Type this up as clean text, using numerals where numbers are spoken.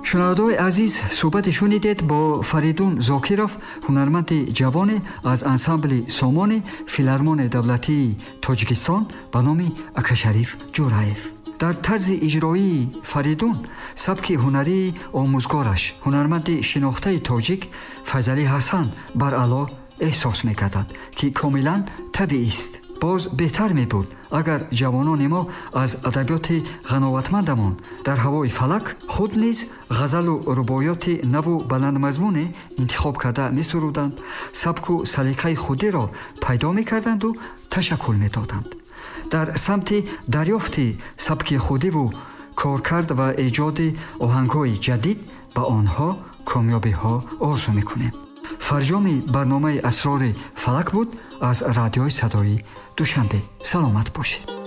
шунавандаҳои азиз, суҳбати шунидед бо Фаридун Зокиров, ҳунарманди ҷавоне аз ансамбли Сомони филармонияи давлатии Тоҷикистон ба номи Акашариф Ҷураев. дар тарзи иҷроии Фаридун сабки ҳунарии омӯзгораш, ҳунарманди шинохтаи тоҷик Файзалӣ Ҳасан баръало эҳсос мекардад, ки комилан табиист. боз беҳтар мебуд агар ҷавонони мо аз адабиёти ғановатмандамон дар ҳавои фалак худ низ ғазалу рубоёти наву баландмазмуне интихоб карда месуруданд, сабку салиқаи худиро пайдо мекарданду ташаккул медоданд. дар самти дарёфти сабки худиву коркард ва эҷоди оҳангҳои ҷадид ба онҳо комёбиҳо орзу мекунем. фарҷоми барномаи асрори фалак буд аз радиои садои душанбе. саломат бошед.